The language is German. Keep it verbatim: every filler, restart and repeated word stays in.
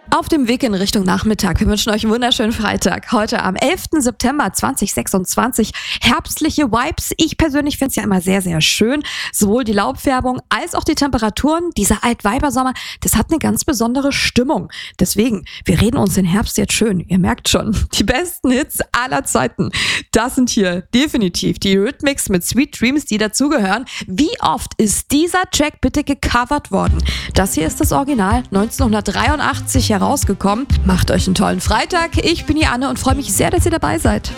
Auf dem Weg in Richtung Nachmittag. Wir wünschen euch einen wunderschönen Freitag. Heute am elften September zweitausendsechsundzwanzig. Herbstliche Vibes. Ich persönlich finde es ja immer sehr, sehr schön. Sowohl die Laubfärbung als auch die Temperaturen. Dieser Altweibersommer, das hat eine ganz besondere Stimmung. Deswegen, wir reden uns den Herbst jetzt schön. Ihr merkt schon, die besten Hits aller Zeiten. Das sind hier definitiv die Eurythmics mit Sweet Dreams, die dazugehören. Wie oft ist dieser Track bitte gecovert worden? Das hier ist das Original, neunzehnhundertdreiundachtzig herausgekommen. Macht euch einen tollen Freitag. Ich bin die Anne und freue mich sehr, dass ihr dabei seid.